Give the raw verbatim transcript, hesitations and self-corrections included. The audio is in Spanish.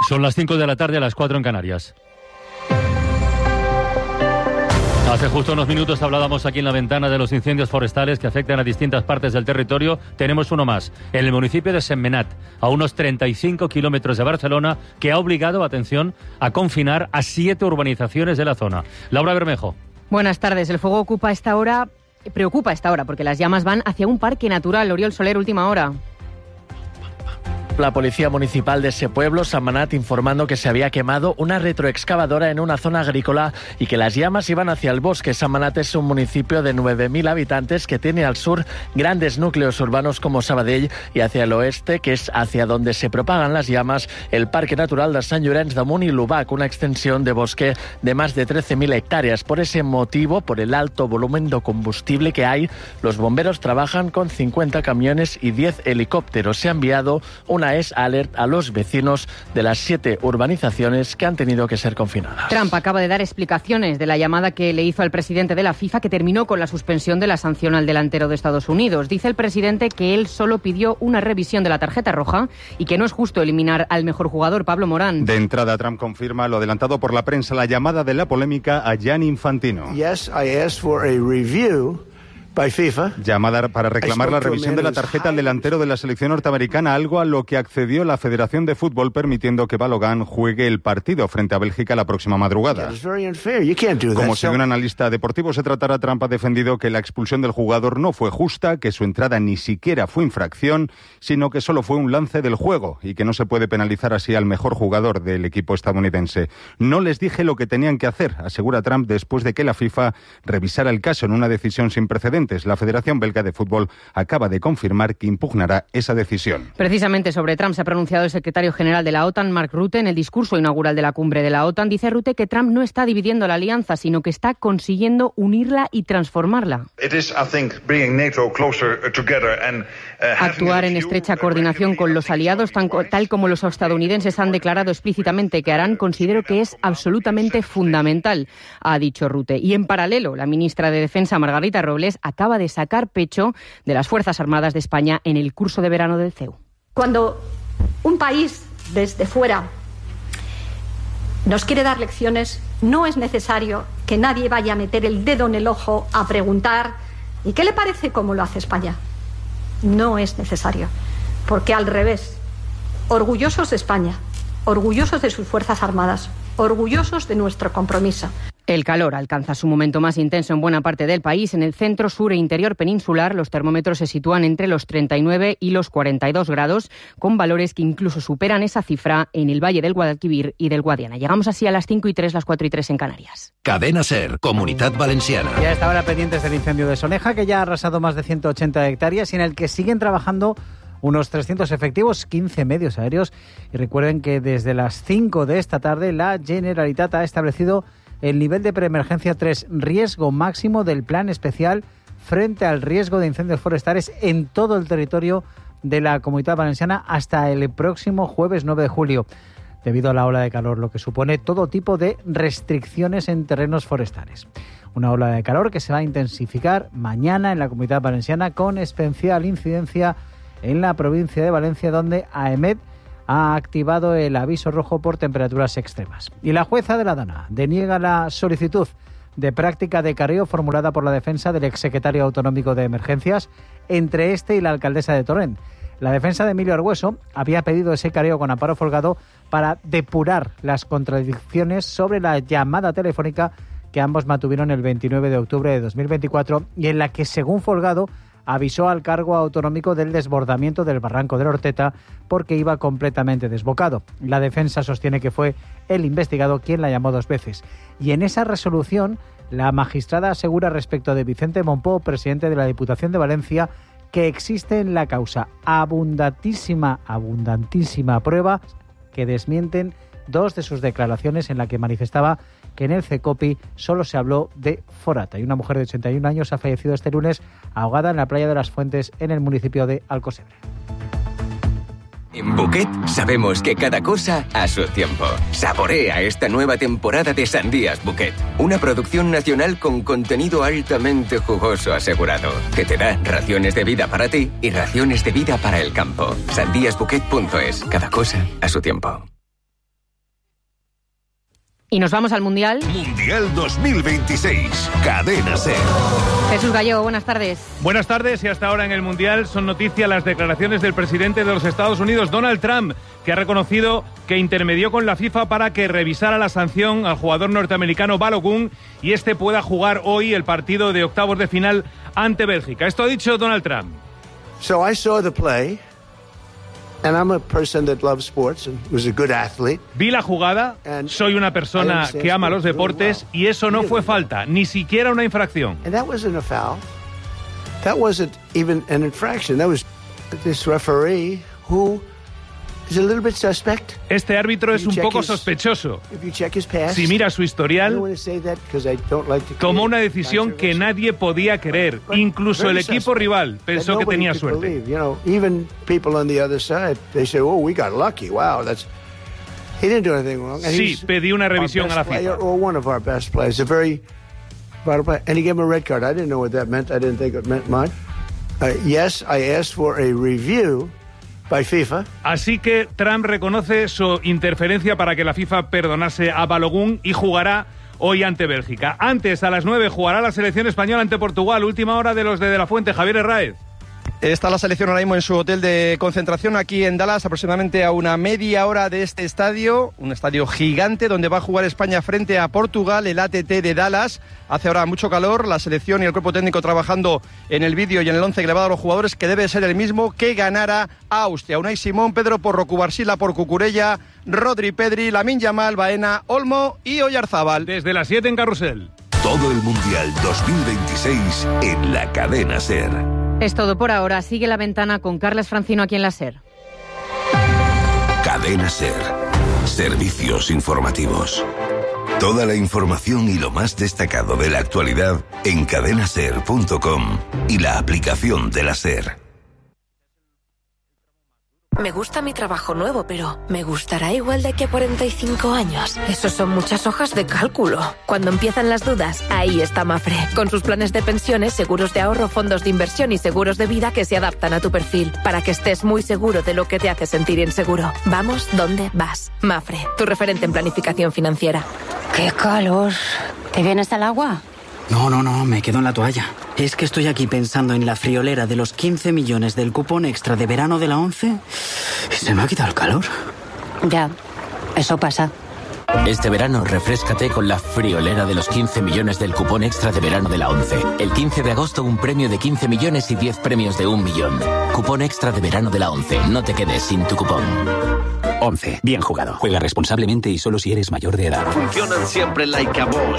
Son las cinco de la tarde, a las cuatro en Canarias. Hace justo unos minutos hablábamos aquí en La Ventana de los incendios forestales que afectan a distintas partes del territorio. Tenemos uno más, en el municipio de Sentmenat, a unos treinta y cinco kilómetros de Barcelona, que ha obligado, atención, a confinar a siete urbanizaciones de la zona. Laura Bermejo. Buenas tardes. El fuego ocupa esta hora, preocupa esta hora, porque las llamas van hacia un parque natural. Oriol Soler, última hora. La policía municipal de ese pueblo, Sentmenat, informando que se había quemado una retroexcavadora en una zona agrícola y que las llamas iban hacia el bosque. Sentmenat es un municipio de nueve mil habitantes que tiene al sur grandes núcleos urbanos como Sabadell y hacia el oeste, que es hacia donde se propagan las llamas, el Parque Natural de Sant Llorenç de Munt i l'Ubac, una extensión de bosque de más de trece mil hectáreas. Por ese motivo, por el alto volumen de combustible que hay, los bomberos trabajan con cincuenta camiones y diez helicópteros. Se ha enviado una es alert a los vecinos de las siete urbanizaciones que han tenido que ser confinadas. Trump acaba de dar explicaciones de la llamada que le hizo al presidente de la FIFA, que terminó con la suspensión de la sanción al delantero de Estados Unidos. Dice el presidente que él solo pidió una revisión de la tarjeta roja y que no es justo eliminar al mejor jugador, Pablo Morán. De entrada, Trump confirma lo adelantado por la prensa, la llamada de la polémica a Gianni Infantino. Yes, I asked for a review by FIFA. Llamada para reclamar la revisión de la tarjeta al delantero de la selección norteamericana, algo a lo que accedió la Federación de Fútbol, permitiendo que Balogun juegue el partido frente a Bélgica la próxima madrugada. Como según un analista deportivo se tratará, Trump ha defendido que la expulsión del jugador no fue justa, que su entrada ni siquiera fue infracción, sino que solo fue un lance del juego y que no se puede penalizar así al mejor jugador del equipo estadounidense. No les dije lo que tenían que hacer, asegura Trump después de que la FIFA revisara el caso en una decisión sin precedentes. La Federación Belga de Fútbol acaba de confirmar que impugnará esa decisión. Precisamente sobre Trump se ha pronunciado el secretario general de la OTAN, Mark Rutte, en el discurso inaugural de la cumbre de la OTAN. Dice Rutte que Trump no está dividiendo la alianza, sino que está consiguiendo unirla y transformarla. Actuar en estrecha coordinación con los aliados, tan, tal como los estadounidenses han declarado explícitamente que harán, considero que es absolutamente fundamental, ha dicho Rutte. Y en paralelo, la ministra de Defensa, Margarita Robles, acaba de sacar pecho de las Fuerzas Armadas de España en el curso de verano del C E U. Cuando un país desde fuera nos quiere dar lecciones, no es necesario que nadie vaya a meter el dedo en el ojo a preguntar ¿y qué le parece cómo lo hace España? No es necesario, porque al revés, orgullosos de España, orgullosos de sus Fuerzas Armadas, orgullosos de nuestro compromiso. El calor alcanza su momento más intenso en buena parte del país. En el centro, sur e interior peninsular, los termómetros se sitúan entre los treinta y nueve y los cuarenta y dos grados, con valores que incluso superan esa cifra en el Valle del Guadalquivir y del Guadiana. Llegamos así a las cinco y tres, las cuatro y tres en Canarias. Cadena SER, Comunidad Valenciana. Y a esta hora pendientes del incendio de Soneja, que ya ha arrasado más de ciento ochenta hectáreas y en el que siguen trabajando unos trescientos efectivos, quince medios aéreos. Y recuerden que desde las cinco de esta tarde la Generalitat ha establecido el nivel de preemergencia tres, riesgo máximo del plan especial frente al riesgo de incendios forestales en todo el territorio de la Comunidad Valenciana hasta el próximo jueves nueve de julio, debido a la ola de calor, lo que supone todo tipo de restricciones en terrenos forestales. Una ola de calor que se va a intensificar mañana en la Comunidad Valenciana, con especial incidencia en la provincia de Valencia, donde AEMET ha activado el aviso rojo por temperaturas extremas. Y la jueza de la Dana deniega la solicitud de práctica de careo formulada por la defensa del exsecretario autonómico de Emergencias entre este y la alcaldesa de Torrent. La defensa de Emilio Argüeso había pedido ese careo con amparo folgado para depurar las contradicciones sobre la llamada telefónica que ambos mantuvieron el veintinueve de octubre de dos mil veinticuatro y en la que, según Folgado, avisó al cargo autonómico del desbordamiento del barranco de la Horteta porque iba completamente desbocado. La defensa sostiene que fue el investigado quien la llamó dos veces. Y en esa resolución, la magistrada asegura respecto de Vicente Monpó, presidente de la Diputación de Valencia, que existe en la causa abundantísima, abundantísima prueba que desmienten dos de sus declaraciones en la que manifestaba que en el CECOPI solo se habló de forata. Y una mujer de ochenta y un años ha fallecido este lunes ahogada en la playa de las Fuentes en el municipio de Alcosebre. En Bouquet sabemos que cada cosa a su tiempo. Saborea esta nueva temporada de Sandías Bouquet, una producción nacional con contenido altamente jugoso asegurado, que te da raciones de vida para ti y raciones de vida para el campo. sandías bouquet punto es, cada cosa a su tiempo. Y nos vamos al Mundial. Mundial dos mil veintiséis, Cadena SER. Jesús Gallego, buenas tardes. Buenas tardes, y hasta ahora en el Mundial son noticia las declaraciones del presidente de los Estados Unidos, Donald Trump, que ha reconocido que intermedió con la FIFA para que revisara la sanción al jugador norteamericano Balogun y este pueda jugar hoy el partido de octavos de final ante Bélgica. Esto ha dicho Donald Trump. So I saw the play. And I'm a person that loves sports and was a good athlete. Vi la jugada, soy una persona que ama los deportes y eso no fue falta, ni siquiera una infracción. And that wasn't a foul. That wasn't even an infraction. That was this referee who is a little bit suspect. Este árbitro es un poco sospechoso. Si mira su historial, tomó una decisión que nadie podía querer. Incluso el equipo rival pensó que tenía suerte. Sí, pedí una revisión a la FIFA. And he gave him a red card. I didn't know what that meant. I didn't think it meant much. Uh, yes, I asked for a review by FIFA. Así que Trump reconoce su interferencia para que la FIFA perdonase a Balogun y jugará hoy ante Bélgica. Antes, a las nueve, jugará la selección española ante Portugal. Última hora de los de, de la Fuente. Javier Herráez. Está la selección ahora mismo en su hotel de concentración aquí en Dallas, aproximadamente a una media hora de este estadio, un estadio gigante donde va a jugar España frente a Portugal, el A T T de Dallas. Hace ahora mucho calor, la selección y el cuerpo técnico trabajando en el vídeo y en el once que le va a dar a los jugadores, que debe ser el mismo que ganara a Austria. Unai Simón, Pedro Porro, Cubarsila por Cucurella, Rodri, Pedri, Lamine Yamal, Baena, Olmo y Oyarzábal. Desde las siete en Carrusel. Todo el Mundial dos mil veintiséis en la Cadena SER. Es todo por ahora. Sigue La Ventana con Carles Francino aquí en la SER. Cadena SER. Servicios informativos. Toda la información y lo más destacado de la actualidad en cadena ser punto com y la aplicación de la SER. Me gusta mi trabajo nuevo, pero ¿me gustará igual de aquí a cuarenta y cinco años? Eso son muchas hojas de cálculo. Cuando empiezan las dudas, ahí está Mafre. Con sus planes de pensiones, seguros de ahorro, fondos de inversión y seguros de vida que se adaptan a tu perfil, para que estés muy seguro de lo que te hace sentir inseguro. Vamos donde vas. Mafre, tu referente en planificación financiera. ¡Qué calor! ¿Te vienes al agua? No, no, no, me quedo en la toalla. Es que estoy aquí pensando en la friolera de los quince millones del cupón extra de verano de la ONCE y se me ha quitado el calor. Ya, eso pasa. Este verano refréscate con la friolera de los quince millones del cupón extra de verano de la ONCE. El quince de agosto un premio de quince millones y diez premios de un millón. Cupón extra de verano de la ONCE. No te quedes sin tu cupón. ONCE. Bien jugado. Juega responsablemente y solo si eres mayor de edad. Funcionan siempre like a boss.